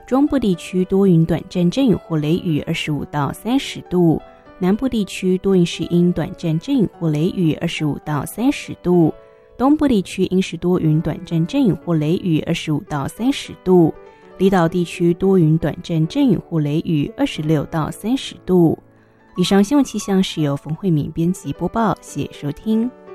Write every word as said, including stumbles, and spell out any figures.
中部地区多云短暂阵雨或雷雨二十五到三十度，南部地区多云是阴短暂阵雨或雷雨二十五到三十度，东部地区阴是多云短暂阵雨或雷雨二十五到三十度，离岛地区多云短暂阵雨或雷雨二十六到三十度。以上新闻气象是由冯慧敏编辑播报，谢谢收听。